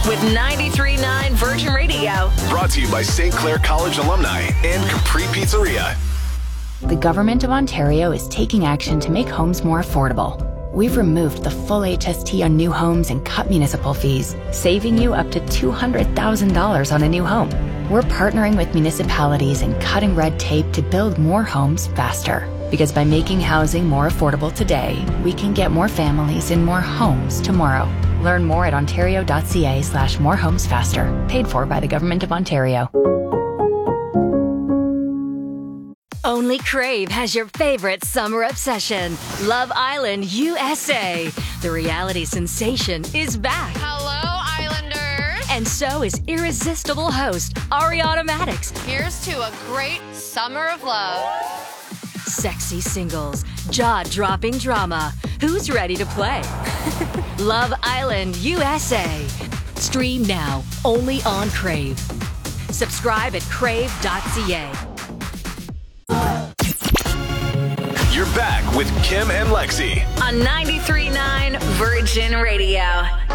with 93.9 Virgin Radio. Brought to you by St. Clair College alumni and Capri Pizzeria. The Government of Ontario is taking action to make homes more affordable. We've removed the full HST on new homes and cut municipal fees, saving you up to $200,000 on a new home. We're partnering with municipalities and cutting red tape to build more homes faster. Because by making housing more affordable today, we can get more families in more homes tomorrow. Learn more at ontario.ca/morehomesfaster. Paid for by the Government of Ontario. Only Crave has your favorite summer obsession, Love Island USA. The reality sensation is back. Hello, Islanders. And so is irresistible host Ariana Maddox. Here's to a great summer of love. Sexy singles, jaw-dropping drama. Who's ready to play? Love Island USA. Stream now, only on Crave. Subscribe at crave.ca. You're back with Kim and Lexi On 93.9 Virgin Radio.